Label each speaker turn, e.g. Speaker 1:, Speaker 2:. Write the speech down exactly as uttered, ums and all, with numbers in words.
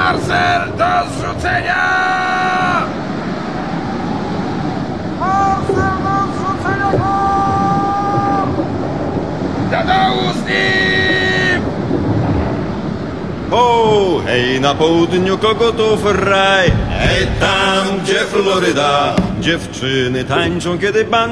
Speaker 1: Marcel do zrzucenia! Marcel do zrzucenia! Do dołu z nim!
Speaker 2: O, hej, na południu kogutów raj. Hej, tam, gdzie Floryda. Dziewczyny tańczą, kiedy ban